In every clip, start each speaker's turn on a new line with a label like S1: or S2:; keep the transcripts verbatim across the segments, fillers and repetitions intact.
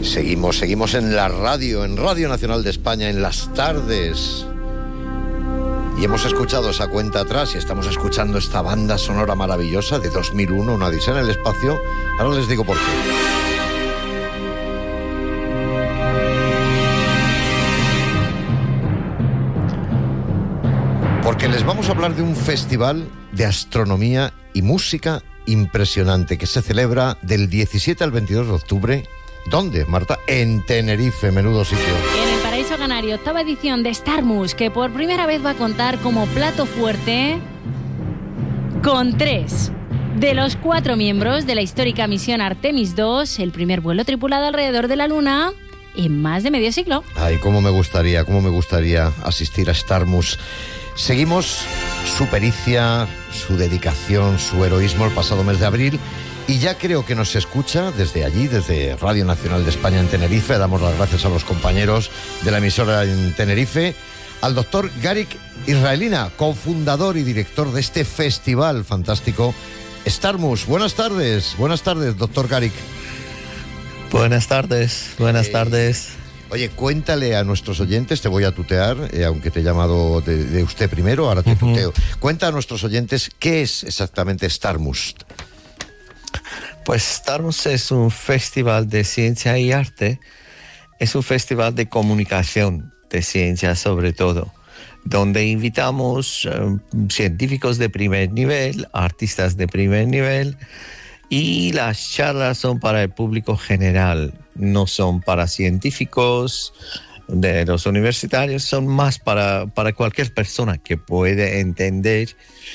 S1: Seguimos, seguimos en la radio, en Radio Nacional de España, en las tardes. Y hemos escuchado esa cuenta atrás y estamos escuchando esta banda sonora maravillosa de dos mil uno, Una odisea en el espacio. Ahora les digo por qué. Porque les vamos a hablar de un festival de astronomía y música impresionante que se celebra del diecisiete al veintidós de octubre. ¿Dónde, Marta? En Tenerife, menudo sitio.
S2: En el Paraíso Canario, octava edición de Starmus, que por primera vez va a contar como plato fuerte con tres de los cuatro miembros de la histórica misión Artemis dos, el primer vuelo tripulado alrededor de la Luna en más de medio siglo.
S1: Ay, cómo me gustaría, cómo me gustaría asistir a Starmus. Seguimos su pericia, su dedicación, su heroísmo el pasado mes de abril. Y ya creo que nos escucha desde allí, desde Radio Nacional de España en Tenerife. Damos las gracias a los compañeros de la emisora en Tenerife. Al doctor Garik Israelina, cofundador y director de este festival fantástico Starmus. Buenas tardes, buenas tardes, doctor Garik.
S3: Buenas tardes, buenas eh, tardes.
S1: Oye, cuéntale a nuestros oyentes, te voy a tutear, eh, aunque te he llamado de, de usted primero, ahora te uh-huh. tuteo. Cuenta a nuestros oyentes qué es exactamente Starmus.
S3: Pues Starmus es un festival de ciencia y arte, es un festival de comunicación de ciencia sobre todo, donde invitamos um, científicos de primer nivel, artistas de primer nivel, y las charlas son para el público general, no son para científicos de los universitarios, son más para, para cualquier persona que puede entender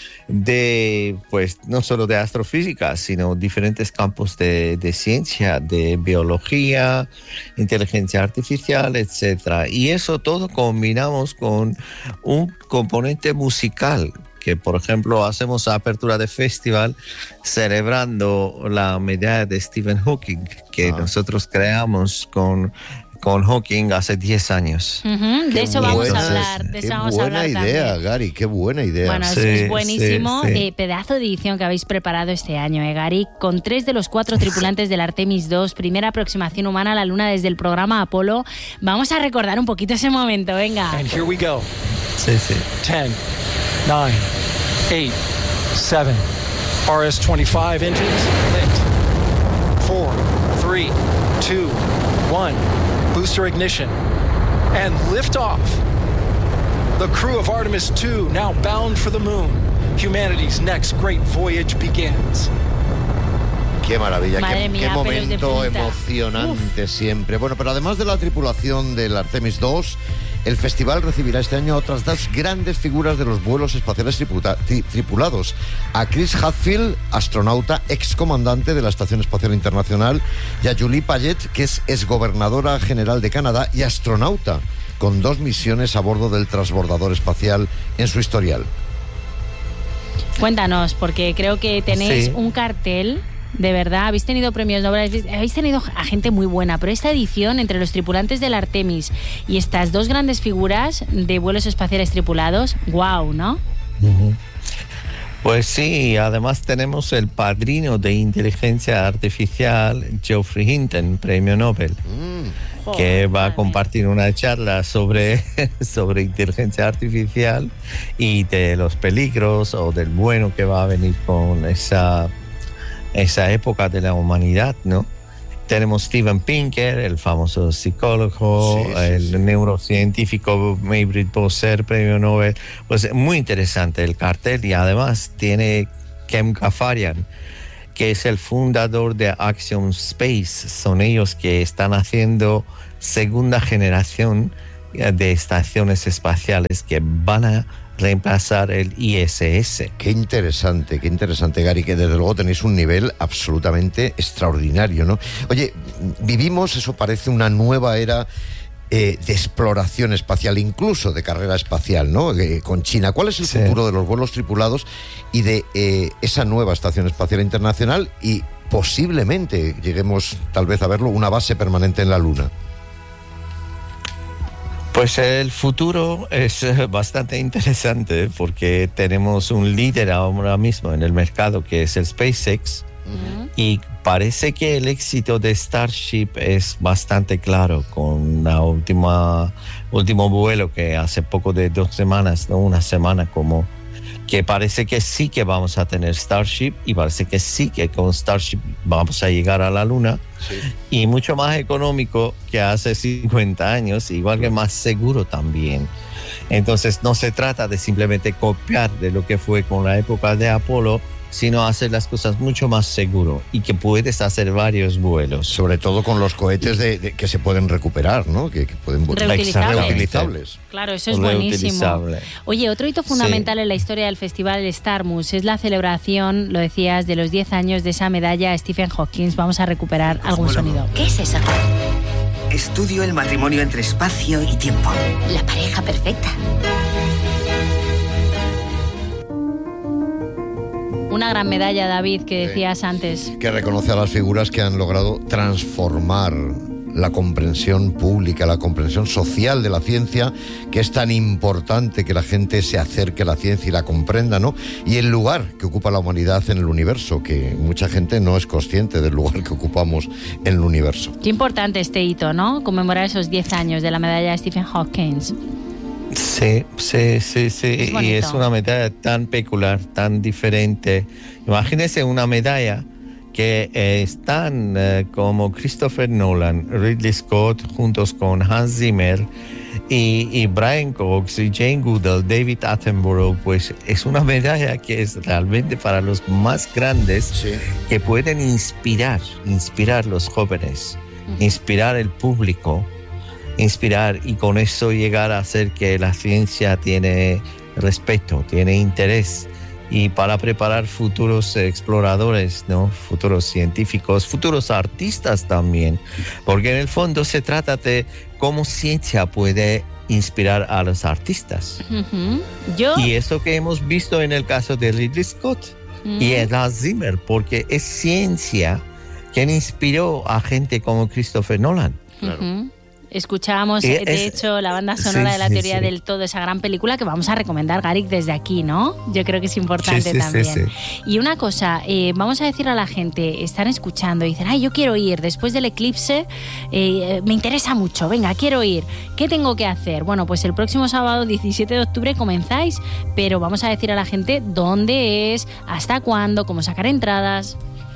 S3: de, pues, no solo de astrofísica, sino diferentes campos de, de ciencia, de biología, inteligencia artificial, etcétera. Y eso todo combinamos con un componente musical, que por ejemplo hacemos apertura de festival celebrando la medalla de Stephen Hawking, que ah. nosotros creamos con... con Hawking hace diez años.
S2: Uh-huh, de eso vamos a hablar. De eso
S1: qué
S2: vamos
S1: buena
S2: a hablar
S1: idea,
S2: también.
S1: Gary, qué buena idea.
S2: Bueno,
S3: sí,
S2: eso es buenísimo.
S3: Sí, sí.
S2: Eh, pedazo de edición que habéis preparado este año, eh, Gary, con tres de los cuatro tripulantes del Artemis dos, primera aproximación humana a la Luna desde el programa Apolo. Vamos a recordar un poquito ese momento, venga.
S4: And here we go.
S3: Sí, sí.
S4: ten, nine, eight, seven, R S twenty-five engines lit. four, three, two, one. Booster ignition and liftoff. The crew of Artemis two now bound for the moon. Humanity's next great voyage begins.
S1: Qué maravilla, qué,
S2: mía,
S1: qué momento emocionante
S2: Uf.
S1: siempre. Bueno, pero además de la tripulación del Artemis dos, el festival recibirá este año a otras dos grandes figuras de los vuelos espaciales triputa, tri, tripulados. A Chris Hadfield, astronauta, excomandante de la Estación Espacial Internacional, y a Julie Payet, que es exgobernadora general de Canadá y astronauta, con dos misiones a bordo del transbordador espacial en su historial.
S2: Cuéntanos, porque creo que tenéis
S3: Sí.
S2: un cartel. De verdad, habéis tenido premios Nobel, habéis tenido a gente muy buena, pero esta edición, entre los tripulantes del Artemis y estas dos grandes figuras de vuelos espaciales tripulados, wow, ¿no?
S3: Uh-huh. Pues sí, además tenemos el padrino de inteligencia artificial, Geoffrey Hinton, premio Nobel, mm. que va a compartir una charla sobre, sobre inteligencia artificial y de los peligros o del bueno que va a venir con esa... esa época de la humanidad, ¿no? Tenemos Steven Pinker, el famoso psicólogo, sí, sí, el sí. neurocientífico Maybritt Boser, premio Nobel. Pues muy interesante el cartel, y además tiene Kem Ghaffarian, que es el fundador de Axiom Space. Son ellos que están haciendo segunda generación de estaciones espaciales que van a reemplazar el I S S.
S1: Qué interesante, qué interesante, Gary, que desde luego tenéis un nivel absolutamente extraordinario, ¿no? Oye, vivimos, eso parece, una nueva era eh, de exploración espacial, incluso de carrera espacial, ¿no? Eh, con China. ¿Cuál es el sí. futuro de los vuelos tripulados y de eh, esa nueva Estación Espacial Internacional, y posiblemente lleguemos tal vez a verlo, una base permanente en la Luna?
S3: Pues el futuro es bastante interesante porque tenemos un líder ahora mismo en el mercado, que es el SpaceX, Uh-huh. Y parece que el éxito de Starship es bastante claro con la última último vuelo que hace poco de dos semanas, no una semana como, que parece que sí que vamos a tener Starship y parece que sí que con Starship vamos a llegar a la Luna. Sí. Y mucho más económico que hace cincuenta años, igual que más seguro también. Entonces no se trata de simplemente copiar de lo que fue con la época de Apolo, sino hacer las cosas mucho más seguro y que puedes hacer varios vuelos.
S1: Sobre todo con los cohetes de, de, que se pueden recuperar, ¿no? Que, que pueden
S2: reutilizables.
S1: reutilizables.
S2: Claro, eso es buenísimo. Oye, otro hito fundamental sí. en la historia del Festival Starmus es la celebración, lo decías, de los diez años de esa medalla a Stephen Hawking. Vamos a recuperar algún sonido.
S5: ¿Qué es eso? Estudio el matrimonio entre espacio y tiempo.
S6: La pareja perfecta.
S2: Una gran medalla, David, que decías sí, antes.
S1: Que reconoce a las figuras que han logrado transformar la comprensión pública, la comprensión social de la ciencia, que es tan importante que la gente se acerque a la ciencia y la comprenda, ¿no? Y el lugar que ocupa la humanidad en el universo, que mucha gente no es consciente del lugar que ocupamos en el universo.
S2: Qué importante este hito, ¿no? Conmemorar esos diez años de la medalla de Stephen Hawking.
S3: Sí, sí, sí, sí. Es y es una medalla tan peculiar, tan diferente. Imagínese una medalla que eh, están eh, como Christopher Nolan, Ridley Scott, juntos con Hans Zimmer y, y Brian Cox y Jane Goodall, David Attenborough. Pues es una medalla que es realmente para los más grandes, sí, que pueden inspirar, inspirar los jóvenes, uh-huh, inspirar el público, inspirar y con eso llegar a hacer que la ciencia tiene respeto, tiene interés, y para preparar futuros exploradores, ¿no? Futuros científicos, futuros artistas también, porque en el fondo se trata de cómo ciencia puede inspirar a los artistas.
S2: Uh-huh. Yo...
S3: Y eso que hemos visto en el caso de Ridley Scott uh-huh. y en Hans Zimmer, porque es ciencia quien inspiró a gente como Christopher Nolan.
S2: Claro. Uh-huh. Escuchábamos, de es, hecho, la banda sonora sí, de la teoría sí, sí. del todo, esa gran película que vamos a recomendar, Garik, desde aquí, ¿no? Yo creo que es importante sí, sí, también. Sí, sí. Y una cosa, eh, vamos a decir a la gente, están escuchando y dicen, ay, yo quiero ir, después del eclipse, eh, me interesa mucho, venga, quiero ir. ¿Qué tengo que hacer? Bueno, pues el próximo sábado, diecisiete de octubre, comenzáis, pero vamos a decir a la gente dónde es, hasta cuándo, cómo sacar entradas.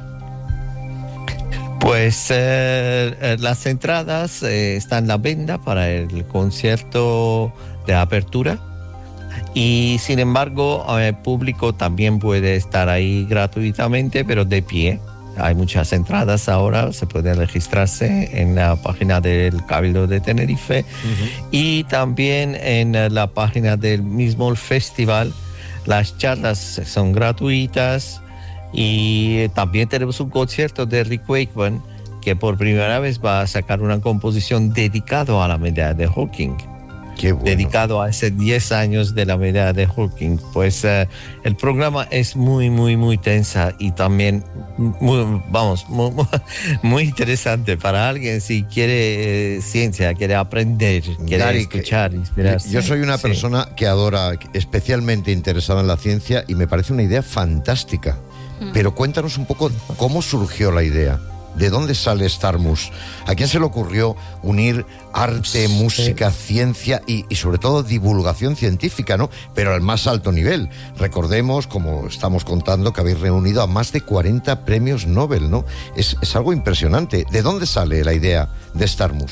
S3: Pues eh, las entradas eh, están en la venta para el concierto de apertura y sin embargo el público también puede estar ahí gratuitamente pero de pie. Hay muchas entradas ahora, se pueden registrarse en la página del Cabildo de Tenerife uh-huh. y también en la página del mismo festival. Las charlas son gratuitas. Y también tenemos un concierto de Rick Wakeman que por primera vez va a sacar una composición dedicado a la medalla de Hawking.
S1: Qué bueno.
S3: Dedicado a ese diez años de la medalla de Hawking. Pues uh, el programa es muy, muy, muy tensa y también, muy, vamos, muy, muy interesante para alguien si quiere eh, ciencia, quiere aprender, quiere Garik, escuchar, inspirarse.
S1: Yo soy una sí. persona que adora, especialmente interesada en la ciencia y me parece una idea fantástica. Pero cuéntanos un poco cómo surgió la idea, de dónde sale Starmus, a quién se le ocurrió unir arte, música, ciencia y, y sobre todo divulgación científica, ¿no? Pero al más alto nivel. Recordemos, como estamos contando, que habéis reunido a más de cuarenta premios Nobel, ¿no? Es, es algo impresionante. ¿De dónde sale la idea de Starmus?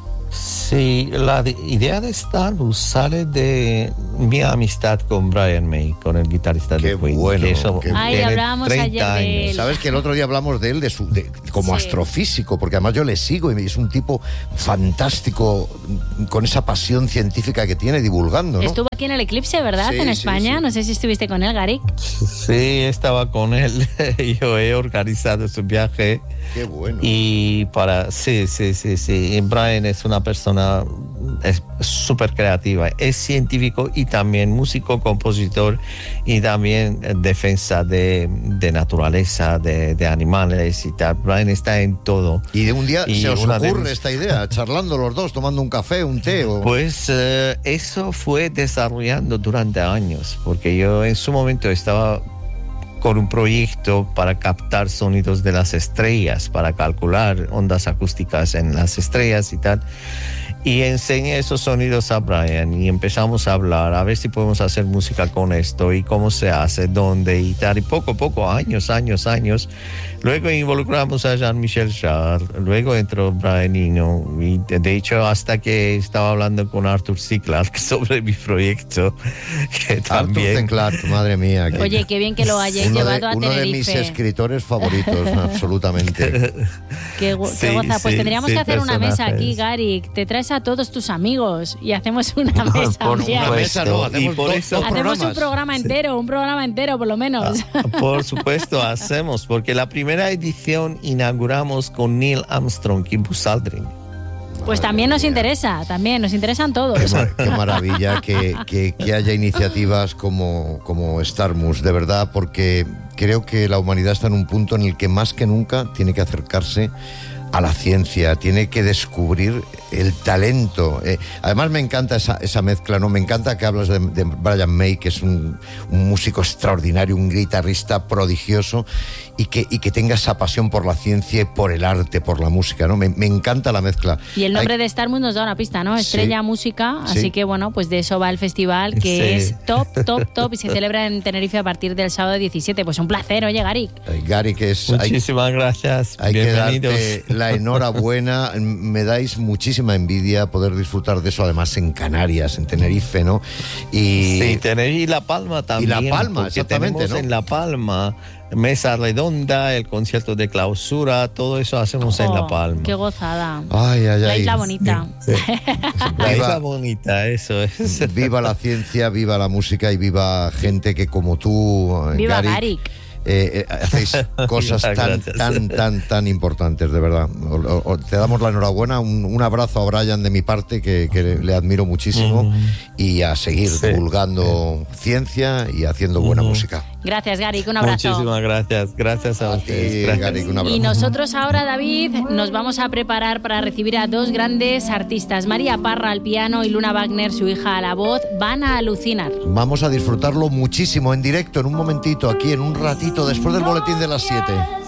S3: Sí, la de, idea de Starmus sale de mi amistad con Brian May, con el guitarrista
S1: qué
S3: de Queen.
S1: Bueno,
S3: eso,
S1: qué
S2: Ay, hablábamos ayer
S3: años.
S2: de él.
S1: Sabes que el otro día hablamos de él de su, de, como sí. astrofísico, porque además yo le sigo y es un tipo fantástico con esa pasión científica que tiene divulgando, ¿no?
S2: Estuvo aquí en el eclipse, ¿verdad?
S1: Sí,
S2: en
S1: sí,
S2: España.
S1: Sí.
S2: No sé si estuviste con él, Garik.
S3: Sí, estaba con él. Yo he organizado su viaje.
S1: Qué bueno.
S3: Y para, sí, sí, sí, sí. Y Brian es una persona es súper creativa, es científico y también músico, compositor y también defensa de, de naturaleza, de, de animales y tal. Brian está en todo.
S1: Y de un día
S3: y
S1: se os ocurre
S3: de...
S1: esta idea, charlando los dos, tomando un café, un té o...
S3: Pues eh, eso fue desarrollando durante años, porque yo en su momento estaba con un proyecto para captar sonidos de las estrellas, para calcular ondas acústicas en las estrellas y tal. Y enseñé esos sonidos a Brian y empezamos a hablar, a ver si podemos hacer música con esto y cómo se hace, dónde y tal. Y poco a poco, años, años, años. Luego involucramos a Jean-Michel Jarre, luego entró Brian Eno. Y de, de hecho, hasta que estaba hablando con Arthur C. Clarke sobre mi proyecto, que también...
S1: Arthur C. Clarke, madre mía. Que...
S2: Oye, qué bien que lo hayáis
S1: uno
S2: llevado
S1: de,
S2: a
S1: uno
S2: Tenerife.
S1: Uno de mis escritores favoritos, absolutamente.
S2: Qué, go-
S3: Sí,
S2: qué goza. Pues
S3: sí,
S2: tendríamos
S3: sí,
S2: que hacer una mesa
S3: personajes.
S2: aquí, Gary. Te traes a todos tus amigos y hacemos una mesa.
S3: por
S2: bien.
S1: Una mesa no,
S3: Y
S1: hacemos
S3: por
S1: dos,
S3: eso-
S1: dos
S2: Hacemos
S1: programas.
S2: un programa entero, un programa entero por lo menos.
S3: Por supuesto, hacemos, porque la primera edición inauguramos con Neil Armstrong y Buzz Aldrin.
S2: Pues también nos interesa, también nos interesan todos.
S1: Qué, mar- qué maravilla que, que- que haya iniciativas como, como Starmus, de verdad, porque creo que la humanidad está en un punto en el que más que nunca tiene que acercarse a la ciencia, tiene que descubrir el talento. Eh, además me encanta esa, esa mezcla, ¿no? Me encanta que hablas de, de Brian May, que es un, un músico extraordinario, un guitarrista prodigioso, y que, y que tenga esa pasión por la ciencia y por el arte, por la música, ¿no? Me, me encanta la mezcla.
S2: Y el nombre
S1: Hay-
S2: de Starmus nos da una pista, ¿no? Estrella
S1: Sí.
S2: Música,
S1: Sí.
S2: así que bueno, pues de eso va el festival, que
S3: Sí.
S2: es top, top, top, y se celebra en Tenerife a partir del sábado diecisiete. Pues un placer, oye, Gary.
S1: eh, Gary, que es... hay-
S3: Muchísimas gracias.
S1: Hay que
S3: Bienvenidos.
S1: darte la enhorabuena. Me dais muchísima envidia poder disfrutar de eso, además en Canarias, en Tenerife, ¿no? Y
S3: Sí, Tenerife y La Palma también.
S1: La Palma,
S3: porque
S1: exactamente,
S3: tenemos
S1: ¿no?
S3: en La Palma mesa redonda, el concierto de clausura, todo eso hacemos en La
S2: Oh,
S3: Palma.
S2: qué gozada.
S1: Ay, ay,
S2: La
S1: ay.
S2: isla bonita.
S3: La
S1: Viva-
S3: isla bonita, eso es.
S1: Viva la ciencia, viva la música y viva gente que como tú, eh,
S2: Viva
S1: Gary,
S2: Gary.
S1: eh, eh, hacéis cosas
S3: Muchas
S1: tan,
S3: gracias.
S1: tan, tan, tan importantes, de verdad. O- o- o- te damos la enhorabuena, un, un abrazo a Brian de mi parte, que, que le admiro muchísimo,
S3: Mm.
S1: y a seguir
S3: Sí.
S1: divulgando ciencia y haciendo buena
S3: Mm.
S1: música.
S2: Gracias, Gary, un abrazo.
S3: Muchísimas gracias. Gracias a,
S1: A
S3: ustedes.
S1: ti,
S3: Gracias.
S1: Gary, un abrazo.
S2: Y nosotros ahora, David, nos vamos a preparar para recibir a dos grandes artistas. María Parra al piano y Luna Wagner, su hija, a la voz. Van a alucinar.
S1: Vamos a disfrutarlo muchísimo en directo, en un momentito, aquí en un ratito, después del boletín de las siete.